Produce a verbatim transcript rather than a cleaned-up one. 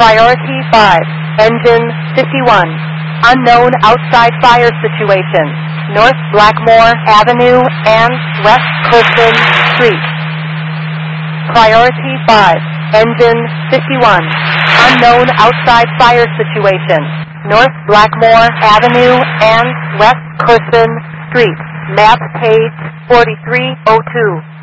Priority five, Engine fifty-one. Unknown outside fire situation. North Blackmore Avenue and West Clifton Street. Priority five, Engine fifty-one. Unknown outside fire situation. North Blackmore Avenue and West Clifton Street. Map page forty-three oh two.